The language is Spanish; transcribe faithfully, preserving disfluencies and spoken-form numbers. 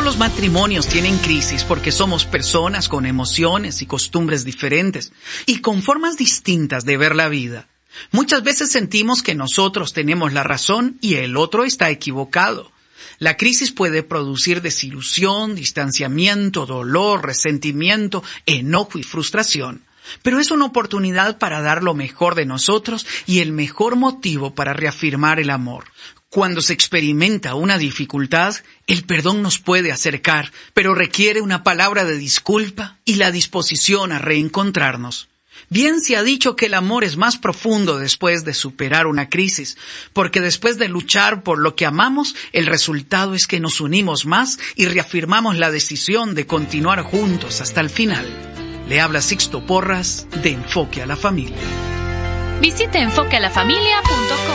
los matrimonios tienen crisis porque somos personas con emociones y costumbres diferentes y con formas distintas de ver la vida. Muchas veces sentimos que nosotros tenemos la razón y el otro está equivocado. La crisis puede producir desilusión, distanciamiento, dolor, resentimiento, enojo y frustración. Pero es una oportunidad para dar lo mejor de nosotros y el mejor motivo para reafirmar el amor. Cuando se experimenta una dificultad, el perdón nos puede acercar, pero requiere una palabra de disculpa y la disposición a reencontrarnos. Bien se ha dicho que el amor es más profundo después de superar una crisis, porque después de luchar por lo que amamos, el resultado es que nos unimos más y reafirmamos la decisión de continuar juntos hasta el final. Le habla Sixto Porras de Enfoque a la Familia. Visite enfoque a la familia punto com.